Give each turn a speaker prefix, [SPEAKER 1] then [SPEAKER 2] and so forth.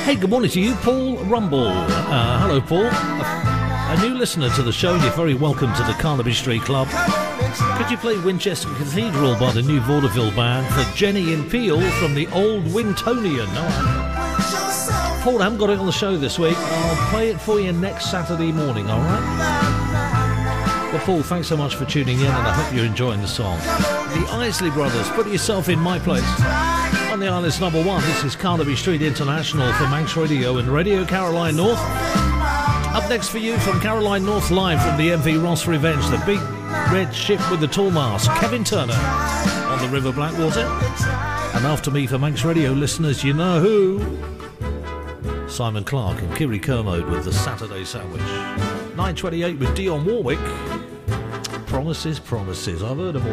[SPEAKER 1] Hey, good morning to you, Paul Rumble. Hello, Paul. A new listener to the show, you're very welcome to the Carnaby Street Club. Could you play Winchester Cathedral by the New Vaudeville Band for Jenny in Peel from the Old Wintonian? No, Paul, I haven't got it on the show this week. I'll play it for you next Saturday morning, all right? Well, Paul, thanks so much for tuning in, and I hope you're enjoying the song. The Isley Brothers, Put Yourself in My Place. On the island's number one, this is Carnaby Street International for Manx Radio and Radio Caroline North. Up next for you from Caroline North live from the MV Ross Revenge, the big red ship with the tall mast, Kevin Turner on the River Blackwater. And after me for Manx Radio listeners, you know who? Simon Clark and Kiri Kermode with the Saturday Sandwich. 9:28 with Dionne Warwick. Promises, promises. I've heard them all.